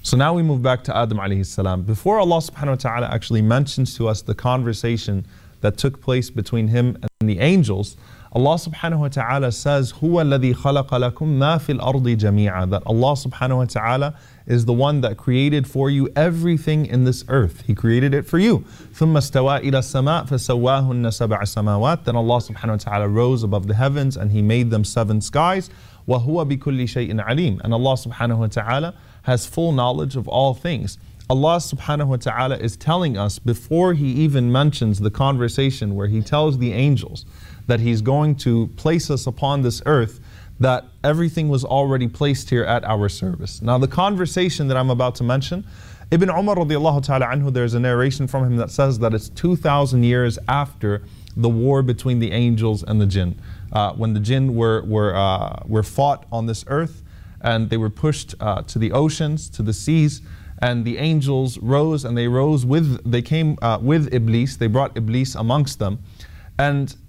So now we move back to Adam alayhi salam. Before Allah subhanahu wa ta'ala actually mentions to us the conversation that took place between him and the angels, Allah subhanahu wa ta'ala says, هُوَ الَّذِي خَلَقَ لَكُم مَا فِي الْأَرْضِ جَمِيعًا. That Allah subhanahu wa ta'ala is the one that created for you everything in this earth. He created it for you. ثُمَّ اسْتَوَى إِلَى السَّمَاءِ فَسَوَّاهُنَّ سَبْعَ سَمَاوَاتٍ. Then Allah subhanahu wa ta'ala rose above the heavens and He made them 7 skies. وَهُوَ بِكُلِّ شَيْءٍ عَلِيمٍ. And Allah subhanahu wa ta'ala has full knowledge of all things. Allah subhanahu wa ta'ala is telling us, before He even mentions the conversation where He tells the angels that He's going to place us upon this earth, that everything was already placed here at our service. Now the conversation that I'm about to mention, Ibn Umar radiallahu ta'ala anhu, there's a narration from him that says that it's 2,000 years after the war between the angels and the jinn. When the jinn were fought on this earth, and they were pushed to the oceans, to the seas, and the angels rose, and they came with Iblis. They brought Iblis amongst them, and